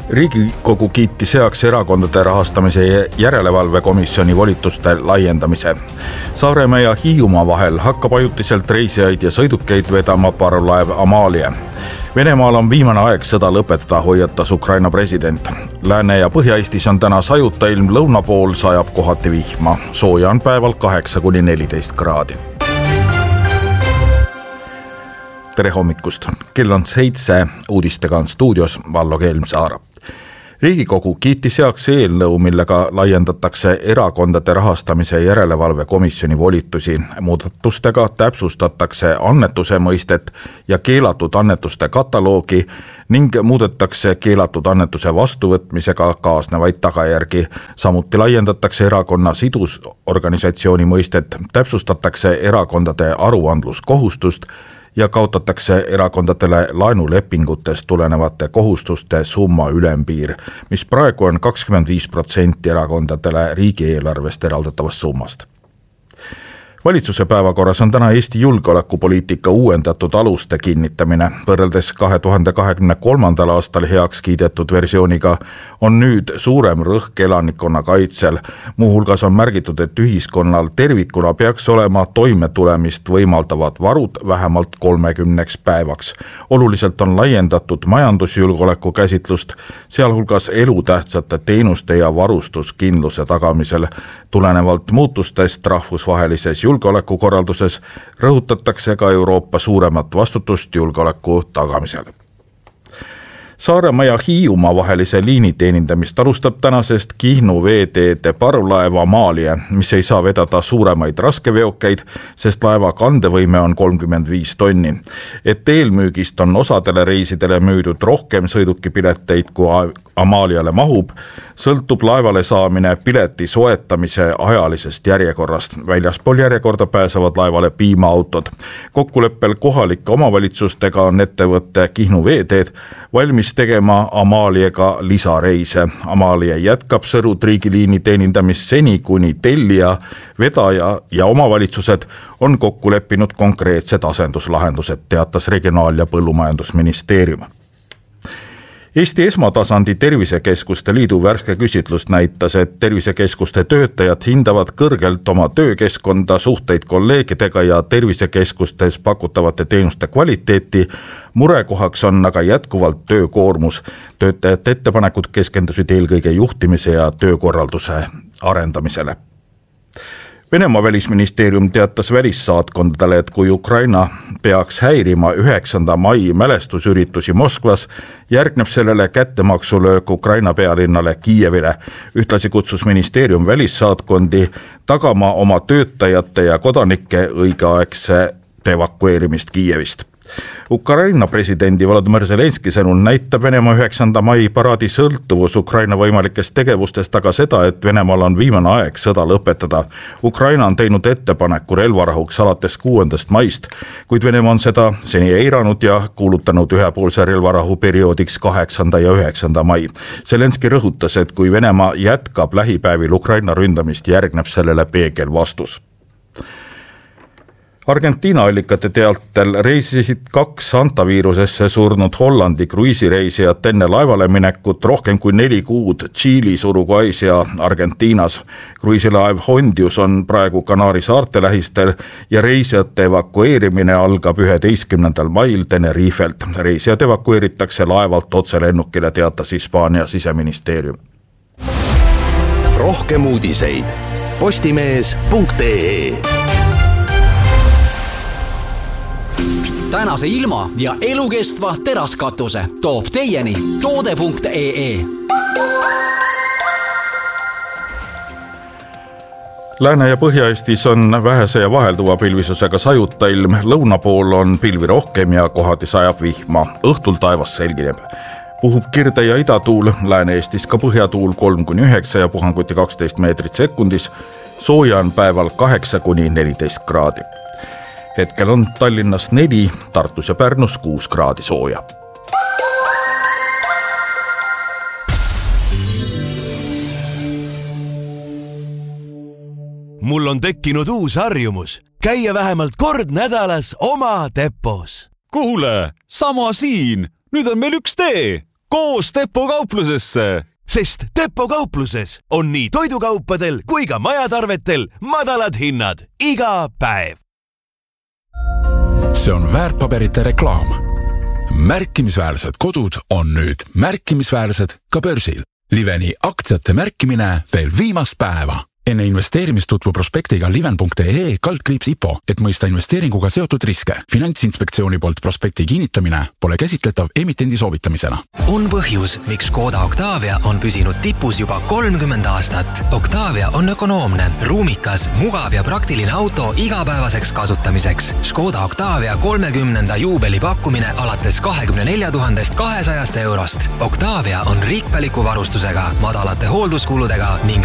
Riigikogu kiitis heaks erakondade rahastamise järelevalve komisjoni volituste laiendamise. Saaremaa ja Hiiumaa vahel hakkab ajutiselt reisijaid ja sõidukeid vedama parvlaev Amalia. Venemaal on viimane aeg sõda lõpetada, hoiatas Ukraina president. Lääne- ja Põhja-Eestis on täna sajuta ilm, lõuna pool sajab kohati vihma. Sooja on päeval 8–14 kraadi. Tere hommikust! Kell on 7, uudistega on stuudios Vallo Kelmsaar. Riigikogu kiitis heaks eelnõu, millega laiendatakse erakondade rahastamise järelevalve komisjoni volitusi. Muudatustega täpsustatakse annetuse mõistet ja keelatud annetuste kataloogi ning muudetakse keelatud annetuse vastuvõtmisega kaasnevaid tagajärgi. Samuti laiendatakse erakonna sidusorganisatsiooni mõistet, täpsustatakse erakondade aruandluskohustust ja kaotatakse erakondadele laenulepingutest tulenevate kohustuste summa ülempiir, mis praegu on 25% erakondadele riigieelarvest eraldatavast summast. Valitsuse päevakorras on täna Eesti julgeolekupoliitika uuendatud aluste kinnitamine. Võrreldes 2023. aastal heaks kiidetud versiooniga on nüüd suurem rõhk elanikkonna kaitsel. Muuhulgas on märgitud, et ühiskonnal tervikuna peaks olema toimetulemist võimaldavad varud vähemalt 30 päevaks. Oluliselt on laiendatud majandusjulgeoleku käsitlust, sealhulgas elutähtsate teenuste ja varustuskindluse tagamisel. Tulenevalt muutustest rahvusvahelises julgeolekukorralduses rõhutatakse ka Euroopa suuremat vastutust julgeoleku tagamisel. Saaremaa ja Hiiumaa vahelise liini teenindamist alustab tänasest Kihnu veeteede parvlaev Amalia, mis ei saa vedada suuremaid raskeveokeid, sest laeva kandevõime on 35 tonni. Et eelmüügist on osadele reisidele müüdud rohkem sõidukipileteid kui Amaliale mahub, sõltub laevale saamine pileti soetamise ajalisest järjekorrast. Väljaspool järjekorda pääsevad laevale piimaautod. Kokkuleppel kohalike omavalitsustega on ettevõtte Kihnu veeteed valmis tegema Amaliaga lisareise. Amalia jätkab Sõrud riigiliini teenindamist seni, kuni tellija, vedaja ja omavalitsused on kokku leppinud konkreetsed asenduslahendused, teatas Regionaal- ja Põllumajandusministeerium. Eesti esmatasandi tervisekeskuste liidu värske küsitlus näitas, et tervisekeskuste töötajad hindavad kõrgelt oma töökeskkonda, suhteid kolleegidega ja tervisekeskustes pakutavate teenuste kvaliteeti. Murekohaks on aga jätkuvalt töökoormus. Töötajate ettepanekud keskendusid eelkõige juhtimise ja töökorralduse arendamisele. Venemaa välisministeerium teatas välissaatkondadele, et kui Ukraina peaks häirima 9. mai mälestusüritusi Moskvas, järgneb sellele kättemaksulöök Ukraina pealinnale Kiievile. Ühtlasi kutsus ministeerium välissaatkondi tagama oma töötajate ja kodanike õigeaegse evakueerimist Kiievist. Ukraina presidendi Volodymyr Zelenski sõnul näitab Venemaa 9. mai paraadi sõltuvus Ukraina võimalikest tegevustest aga seda, et Venemaal on viimane aeg sõda lõpetada. Ukraina on teinud ettepaneku relvarahuks alates 6. maist, kuid Venemaa on seda seni eiranud ja kuulutanud ühepoolse relvarahu perioodiks 8. ja 9. mai. Zelenski rõhutas, et kui Venemaa jätkab lähipäevil Ukraina ründamist, järgneb sellele peegelvastus. Argentiina allikate teatel reisisid 2 hantaviirusesse surnud Hollandi kruiisireisijat enne laevale minekut rohkem kui 4 kuud Tšiilis, Uruguays ja Argentiinas. Kruiisilaev Hondius on praegu Kanaari saarte lähistel ja reisijate evakueerimine algab 11. mail Tenerifelt. Reisijad evakueeritakse laevalt otselennukile, teatas Hispaania siseministeerium. Rohkem uudiseid postimees.ee. Tänase ilma ja elukestva teraskatuse toob teieni toode.ee. Lääne- ja Põhja-Eestis on vähese ja vahelduva pilvisusega sajuta ilm, lõuna pool on pilvi rohkem ja kohati sajab vihma. Õhtul taevas selgineb. Puhub kirde- ja idatuul, Lääne-Eestis ka põhjatuul 3–9 ja puhanguti 12 meetrit sekundis. Sooja on päeval 8–14 kraadi. Hetkel on Tallinnas 4, Tartus ja Pärnus 6 kraadi sooja. Mul on tekkinud uus harjumus. Käia vähemalt kord nädalas oma depos. Kuule, sama siin. Nüüd on meil üks tee. koos Depo kauplusesse! Sest Depo kaupluses on nii toidukaupadel kui ka majatarvetel madalad hinnad iga päev. See on väärtpaberite reklaam. Märkimisväärsed kodud on nüüd märkimisväärsed ka börsil. Liveni aktsiate märkimine veel viimast päeva. Enne investeerimistutvu prospektiga liven.ee/IPO, et mõista investeeringuga seotud riske. Finantsinspektsiooni poolt prospekti kinnitamine pole käsitletav emitendi soovitamisena. On põhjus, miks Škoda Octavia on püsinud tipus juba 30 aastat. Octavia on ökonoomne, ruumikas, mugav ja praktiline auto igapäevaseks kasutamiseks. Škoda Octavia 30. juubeli pakkumine alates 24 200 eurost. Octavia on rikkaliku varustusega, madalate hoolduskuludega ning